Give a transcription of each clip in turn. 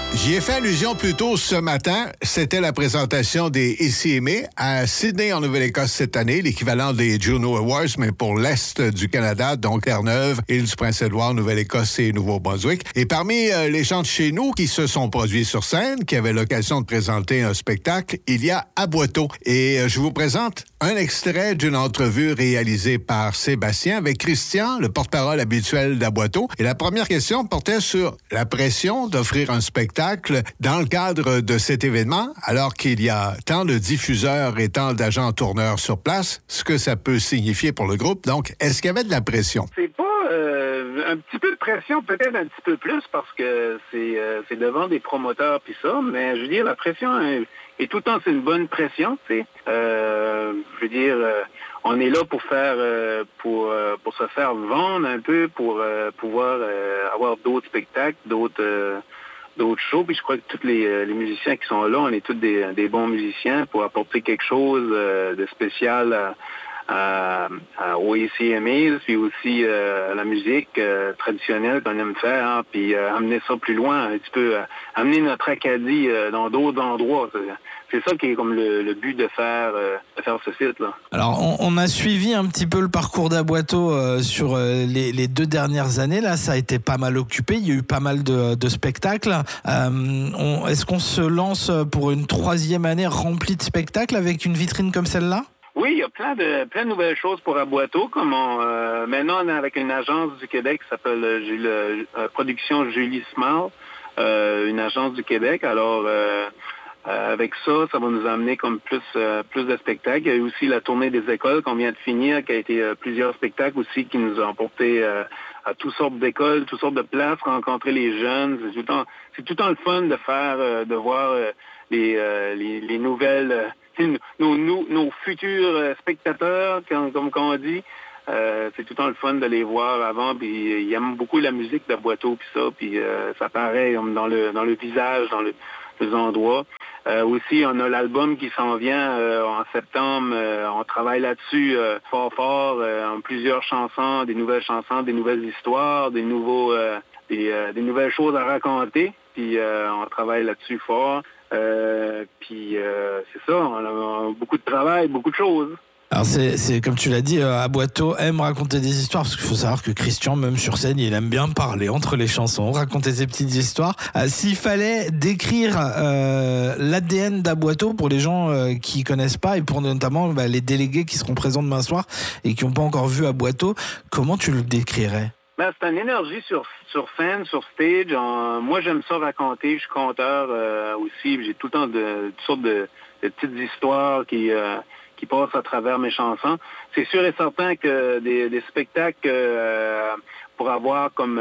J'y ai fait allusion plus tôt ce matin. C'était la présentation des ECMA à Sydney, en Nouvelle-Écosse, cette année, l'équivalent des Juno Awards, mais pour l'Est du Canada, donc Terre-Neuve, Île-du-Prince-Édouard, Nouvelle-Écosse et Nouveau-Brunswick. Et parmi les gens de chez nous qui se sont produits sur scène, qui avaient l'occasion de présenter un spectacle, il y a Aboiteau. Et je vous présente un extrait d'une entrevue réalisée par Sébastien avec Christian, le porte-parole habituel d'Aboiteau. Et la première question portait sur la pression d'offrir un spectacle dans le cadre de cet événement, alors qu'il y a tant de diffuseurs et tant d'agents tourneurs sur place, ce que ça peut signifier pour le groupe. Donc, est-ce qu'il y avait de la pression? C'est pas un petit peu de pression, peut-être un petit peu plus, parce que c'est devant des promoteurs puis ça, mais je veux dire, la pression est tout le temps, c'est une bonne pression, tu sais. Je veux dire, on est là pour faire, pour se faire vendre un peu, pour pouvoir avoir d'autres spectacles, d'autres shows, puis je crois que tous les musiciens qui sont là, on est tous des bons musiciens pour apporter quelque chose de spécial aux ECMAs, puis aussi la musique traditionnelle qu'on aime faire, hein, puis amener ça plus loin, un petit peu, amener notre Acadie dans d'autres endroits. C'est ça qui est comme le but de faire ce site-là. Alors, on a suivi un petit peu le parcours d'Aboiteau sur les 2 dernières années. Là, ça a été pas mal occupé. Il y a eu pas mal de spectacles. Est-ce qu'on se lance pour une 3e année remplie de spectacles avec une vitrine comme celle-là? Oui, il y a plein de nouvelles choses pour Aboiteau. Comme maintenant, on est avec une agence du Québec qui s'appelle Production Julie Small, une agence du Québec. Alors, avec ça va nous amener comme plus de spectacles. Il y a eu aussi la tournée des écoles qu'on vient de finir, qui a été plusieurs spectacles aussi qui nous ont emportés à toutes sortes d'écoles, toutes sortes de places, rencontrer les jeunes. C'est tout le temps le fun de faire, de voir les nouvelles, nos futurs spectateurs, comme on dit. C'est tout le temps le fun de les voir avant, puis ils aiment beaucoup la musique d'Aboiteau, puis ça, puis ça paraît dans le visage, dans les endroits. Aussi, on a l'album qui s'en vient en septembre. On travaille là-dessus fort, en plusieurs chansons, des nouvelles histoires, des nouvelles choses à raconter. Puis on travaille là-dessus fort. Puis c'est ça, on a beaucoup de travail, beaucoup de choses. Alors c'est comme tu l'as dit, Aboiteau aime raconter des histoires, parce qu'il faut savoir que Christian, même sur scène, il aime bien parler entre les chansons, raconter ses petites histoires. S'il fallait décrire l'ADN d'Aboiteau pour les gens qui connaissent pas, et pour notamment les délégués qui seront présents demain soir et qui n'ont pas encore vu Aboiteau, comment tu le décrirais? C'est une énergie sur scène, sur stage. Moi, j'aime ça raconter. Je suis conteur aussi. J'ai tout le temps toutes sortes de petites histoires qui passent à travers mes chansons. C'est sûr et certain que des spectacles pour avoir comme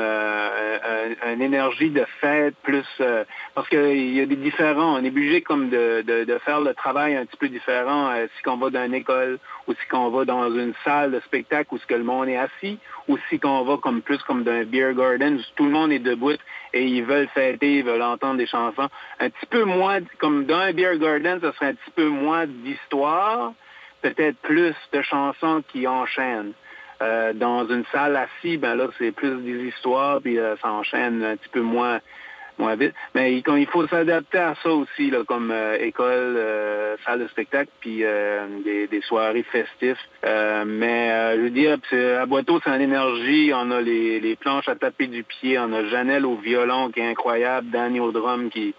une énergie de fête plus parce qu'il y a des différents. On est obligé comme de faire le travail un petit peu différent si qu'on va dans une école ou si qu'on va dans une salle de spectacle où ce que le monde est assis ou si qu'on va comme plus comme dans un beer garden où tout le monde est debout et ils veulent fêter, ils veulent entendre des chansons. Un petit peu moins, comme dans un beer garden, ça serait un petit peu moins d'histoire, peut-être plus de chansons qui enchaînent. Dans une salle assise, là, c'est plus des histoires, puis ça enchaîne un petit peu moins vite. Mais il faut s'adapter à ça aussi, là, comme école, salle de spectacle, puis des soirées festives. Mais je veux dire, Aboiteau, c'est une énergie. On a les planches à taper du pied. On a Janelle au violon, qui est incroyable. Danny au drum, qui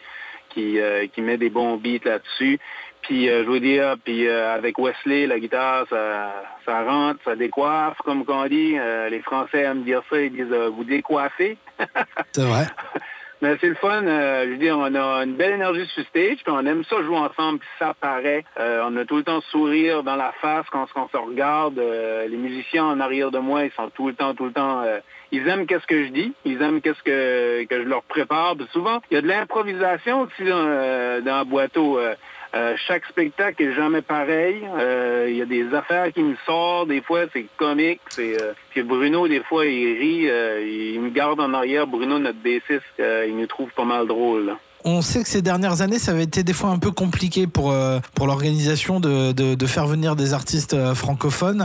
met des bons beats là-dessus. Puis, je veux dire, avec Wesley, la guitare, ça rentre, ça décoiffe, comme on dit. Les Français aiment dire ça, ils disent « vous décoiffez ». C'est vrai. Mais c'est le fun. Je veux dire, on a une belle énergie sur stage, puis on aime ça jouer ensemble, puis ça paraît. On a tout le temps sourire dans la face quand on se regarde. Les musiciens en arrière de moi, ils sont tout le temps... ils aiment qu'est-ce que je dis, ils aiment qu'est-ce que je leur prépare. Puis souvent, il y a de l'improvisation aussi dans Aboiteau. Chaque spectacle est jamais pareil. Il y a des affaires qui me sortent. Des fois, c'est comique. Puis Bruno, des fois, il rit. Il me garde en arrière. Bruno, notre bassiste, il nous trouve pas mal drôle, là. On sait que ces dernières années, ça avait été des fois un peu compliqué pour l'organisation de faire venir des artistes francophones.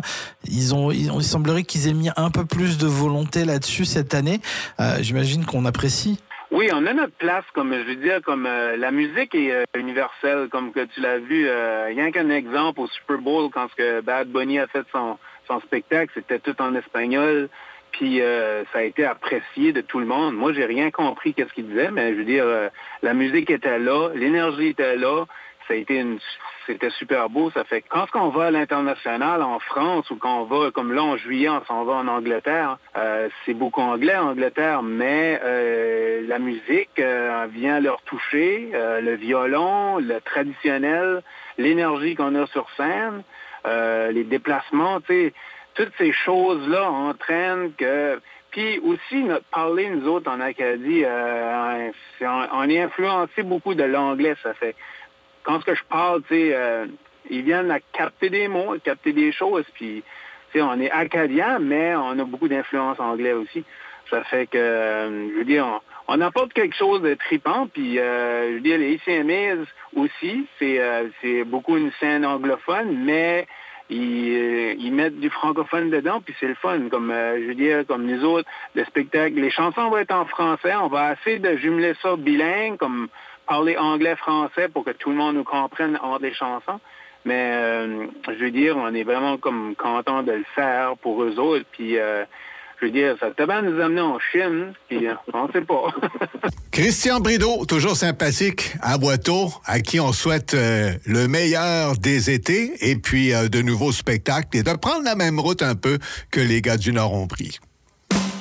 Il semblerait qu'ils aient mis un peu plus de volonté là-dessus cette année. J'imagine qu'on apprécie. Oui, on a notre place, comme je veux dire, comme la musique est universelle, comme que tu l'as vu. Rien qu'un exemple au Super Bowl, quand que Bad Bunny a fait son spectacle, c'était tout en espagnol, puis ça a été apprécié de tout le monde. Moi, j'ai rien compris qu'est-ce qu'il disait, mais je veux dire, la musique était là, l'énergie était là, c'était super beau. Ça fait que quand on va à l'international, en France, ou quand on va, comme là, en juillet, on s'en va en Angleterre, c'est beaucoup anglais en Angleterre, mais la musique vient leur toucher, le violon, le traditionnel, l'énergie qu'on a sur scène, les déplacements, tu sais, toutes ces choses-là entraînent que... Puis aussi, parler, nous autres, en Acadie, on est influencé beaucoup de l'anglais, ça fait... Quand ce que je parle, tu sais, ils viennent à capter des mots, à capter des choses, puis, tu sais, on est acadien, mais on a beaucoup d'influence anglaise aussi. Ça fait que, je veux dire, on apporte quelque chose de trippant, puis, je veux dire, les ACMAs aussi, c'est beaucoup une scène anglophone, mais ils mettent du francophone dedans, puis c'est le fun. Comme, je veux dire, comme nous autres, le spectacle, les chansons vont être en français, on va essayer de jumeler ça bilingue, comme parler anglais-français pour que tout le monde nous comprenne entre les chansons. Mais je veux dire, on est vraiment comme content de le faire pour eux autres. Puis je veux dire, ça peut bien nous amener en Chine, puis on ne sait pas. Christian Brideau, toujours sympathique à Boiteau, à qui on souhaite le meilleur des étés et puis de nouveaux spectacles et de prendre la même route un peu que les gars du Nord ont pris.